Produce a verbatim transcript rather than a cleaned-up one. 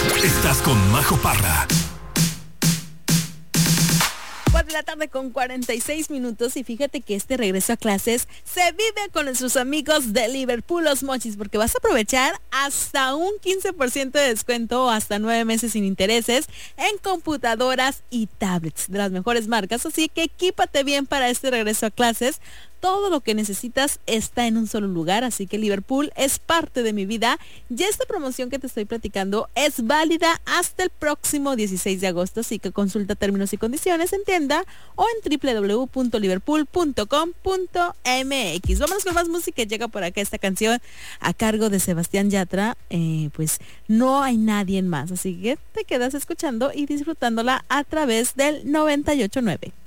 Estás con Majo Parra. cuatro de la tarde con cuarenta y seis minutos y fíjate que este regreso a clases se vive con nuestros amigos de Liverpool Los Mochis, porque vas a aprovechar hasta un quince por ciento de descuento o hasta nueve meses sin intereses en computadoras y tablets de las mejores marcas, así que equípate bien para este regreso a clases. Todo lo que necesitas está en un solo lugar, así que Liverpool es parte de mi vida y esta promoción que te estoy platicando es válida hasta el próximo dieciséis de agosto, así que consulta términos y condiciones en tienda o en doble u doble u doble u punto liverpool punto com punto m x. Vámonos con más música. Llega por acá esta canción a cargo de Sebastián Yatra, eh, pues no hay nadie más, así que te quedas escuchando y disfrutándola a través del noventa y ocho punto nueve.